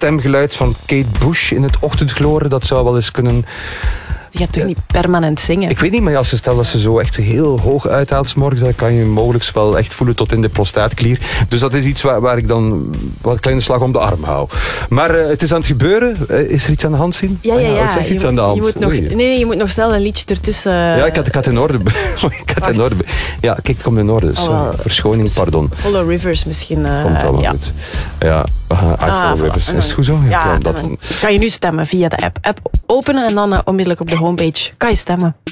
stemgeluid van Kate Bush in het ochtendgloren. Dat zou wel eens kunnen... Je gaat toch niet permanent zingen? Ik weet niet, maar als je stelt dat ze zo echt heel hoog uithaalt 's morgens, dan kan je mogelijk wel echt voelen tot in de prostaatklier. Dus dat is iets waar ik dan wat kleine slag om de arm hou. Maar het is aan het gebeuren. Is er iets aan de hand, zien? Ja. Ik zeg iets aan de hand. Je moet nog snel een liedje ertussen... Ja, ik had in orde. Ja, kijk, het komt in orde. Verschoning, pardon. Follow Rivers misschien. Komt allemaal goed. Ja, Follow Rivers. Is het goed zo? Ja, kan je nu stemmen via de app. App openen en dan onmiddellijk op de homepage kan je stemmen.